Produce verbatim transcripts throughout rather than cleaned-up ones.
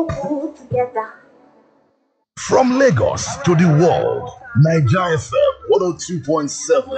From Lagos to the world, Niger F M one oh two point seven.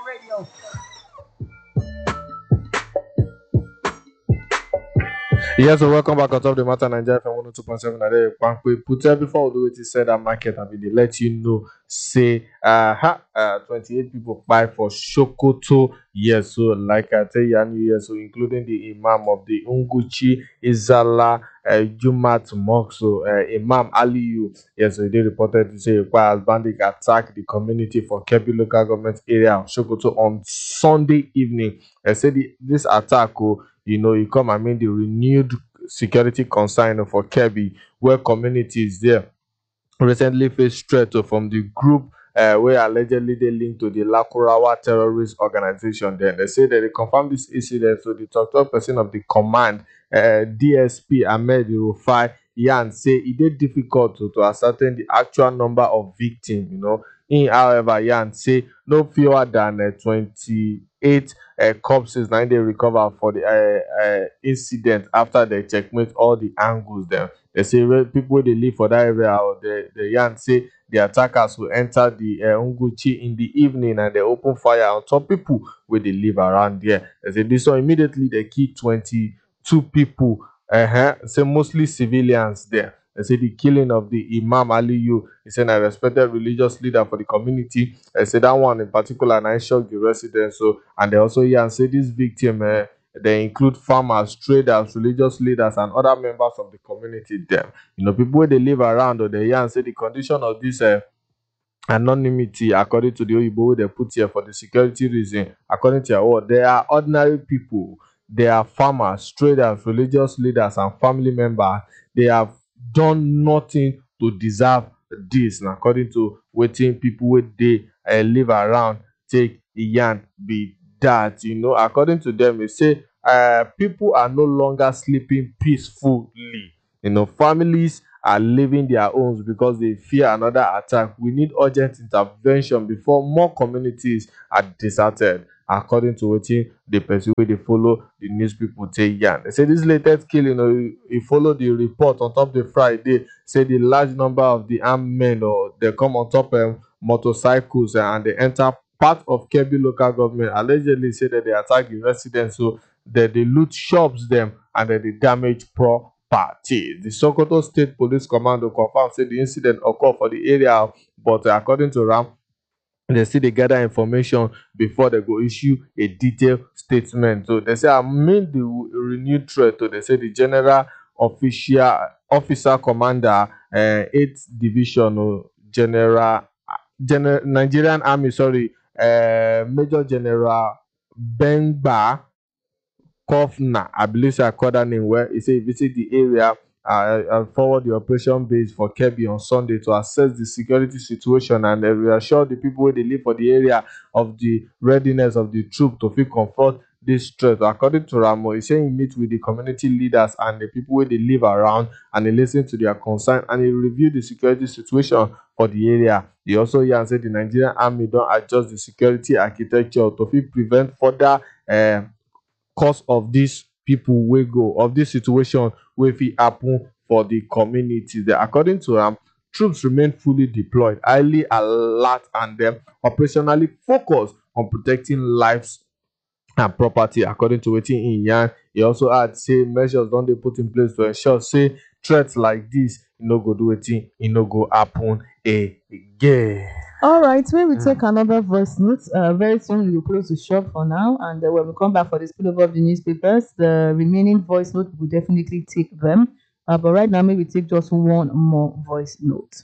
Yes, so welcome back on top of the matter Nigeria F M one oh two point seven. I put there before we do it, he said that market and we dey let you know. Say uh, ha, uh twenty-eight people buy for Sokoto. Yes, so like I tell you, and yes, so including the Imam of the Unguchi Izala uh, Jumat Mosque, so uh, Imam Aliyu. Yes, so they reported to say a bandit attacked the community for Kebbi local government area of Sokoto on Sunday evening. I said the, this attack, oh, you know, it come, I mean, the renewed security concern for Kebbi, where communities there recently faced threat from the group uh, where allegedly they linked to the Lakurawa terrorist organization. Then they say that they confirmed this incident. So the talk talk person of the command, uh, D S P Ahmed Rufai Yan, say it is difficult to, to ascertain the actual number of victims. You know, in however, Yan say no fewer than uh, twenty-eight uh, corpses now they recover for the uh, uh, incident after they checkmate all the angles there. They say re- people wey dey live for that area, or the the yarn say the attackers will enter the uh, Unguchi in the evening and they open fire on top people wey dey live around there. They say this one immediately they kill twenty-two people. Uh-huh. Say mostly civilians there. They say the killing of the Imam Aliyu is a respected religious leader for the community. They say that one in particular, and I shocked the residents. So, and they also hear and say this victim, uh, they include farmers, traders, religious leaders, and other members of the community there. You know, people where they live around, or they hear and say the condition of this uh, anonymity, according to the Oyibo wey they put here for the security reason, according to your word, they are ordinary people. They are farmers, traders, religious leaders, and family members. They have done nothing to deserve this. And according to wetin people wey dey uh, live around take yarn be that, you know, according to them, they say uh, people are no longer sleeping peacefully. You know, families are leaving their homes because they fear another attack. We need urgent intervention before more communities are deserted. According to wetin the person wey dey follow the news people take yarn, they say this latest killing, you know, e follow the report on top the Friday. Say the large number of the armed men, or they come on top um, motorcycles, uh, and they enter part of Kebbi local government. Allegedly say that they attack the residents, so that they loot shops them and that they damage property. The Sokoto State Police Commando confirmed say the incident occurred for the area, but uh, according to Ram, they still dey gather information before they go issue a detailed statement. So they say amid the renewed threat, so they say the general official officer commander, uh, eighth division, or general, general Nigerian Army, sorry, uh, Major General Bengba Kofna, I believe say I call that name, where he say he visit the area uh, and forward the operation base for Kebbi on Sunday to assess the security situation and uh, reassure the people where they live for the area of the readiness of the troop to fit confront this threat. According to Ramo, he say he meet with the community leaders and the people where they live around, and he listen to their concern and he review the security situation for the area. He also hear and say the Nigerian Army don adjust the security architecture to fit prevent further uh, cause of these people wey go of this situation wey fit happen for the community there. According to am, troops remain fully deployed, highly alert, and dem operationally focused on protecting lives and property. According to wetin im yarn, e also add say measures don dey put in place to ensure say threats like dis e no go do wetin e no go happen again. All right, when we take another voice note, uh, very soon we will close the shop for now. And uh, when we come back for the spillover of the newspapers, the remaining voice note will definitely take them. Uh, but right now, maybe take just one more voice note.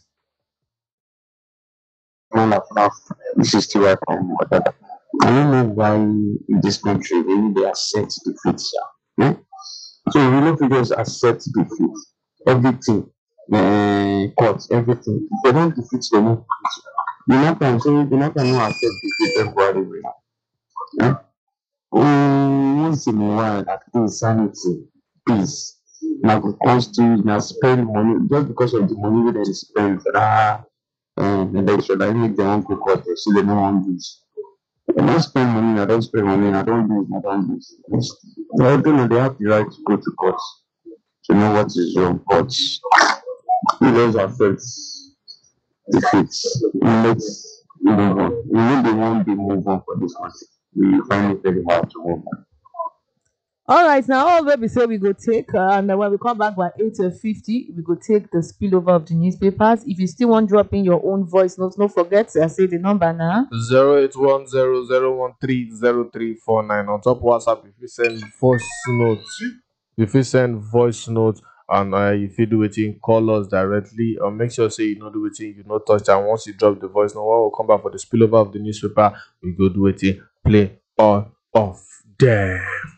Man of love, this is still from whatever. I don't know why in this country really they accept defeat, sir. Hmm? So we know to just accept defeat. Everything, uh, court, everything. If they don't defeat them, no defeat. The matter, so the matter no accept defeat temporarily. Hmm? Um, once in a while, at least sanity, peace. Now, go cost to now spend money just because of the money that they spend. Ah, um, and they should like make their own cook court, so they don't want this. I don't spend money, I don't spend money, I don't lose, I don't lose. Yes. I don't know, they have the right to go to court. to know what is wrong, but it does affect defeats. Let's move on. We know they won't be move on for this one. We find it very hard to move on. All right, now all where we say we go take, uh, and then when we come back by eight fifty, we go take the spillover of the newspapers. If you still want to drop in your own voice notes, don't forget, I say the number now. zero eight one zero zero one three zero three four nine. On top WhatsApp, if you send voice notes, if you send voice notes, and uh, if you do it in call us directly, or make sure say you know do it in, you know touch, and once you drop the voice note, when we'll come back for the spillover of the newspaper, we go do it in play all of them.